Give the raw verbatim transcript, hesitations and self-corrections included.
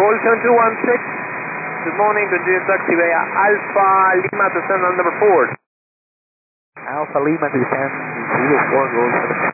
Gold seven two one six. Good morning, continue taxi via Alpha Lima to stand on number four. Alpha Lima to descend zero four, Gold seven